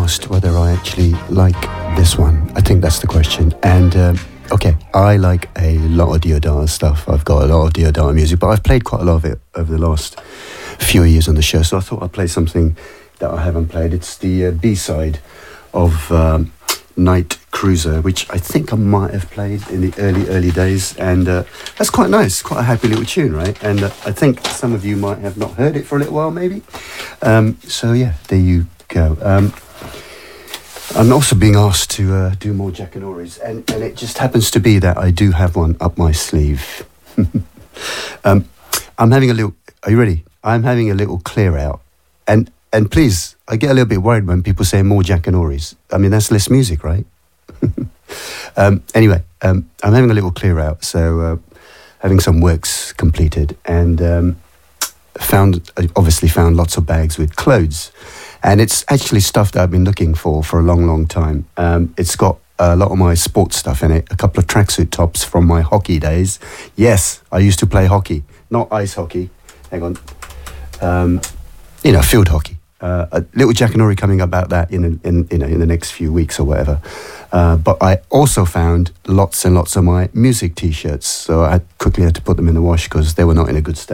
asked whether I actually like this one. I think that's the question. And okay, I like a lot of Diodata stuff. I've got a lot of Diodata music, but I've played quite a lot of it over the last few years on the show. So I thought I'd play something that I haven't played. It's the B-side of Night Cruiser, which I think I might have played in the early days, and that's quite nice, quite a happy little tune, right? And I think some of you might have not heard it for a little while, maybe. So yeah, there you go. I'm also being asked to do more Jackanories, and it just happens to be that I do have one up my sleeve. I'm having a little. Are you ready? I'm having a little clear out, and please, I get a little bit worried when people say more Jackanories. I mean, that's less music, right? Anyway, I'm having a little clear out, so having some works completed, and obviously found lots of bags with clothes, and it's actually stuff that I've been looking for a long time. It's got a lot of my sports stuff in it, a couple of tracksuit tops from my hockey days. Yes, I used to play hockey, not ice hockey. Hang on, field hockey. A little Jackanori coming up about that in the next few weeks or whatever. But I also found lots and lots of my music T-shirts, so I quickly had to put them in the wash because they were not in a good state.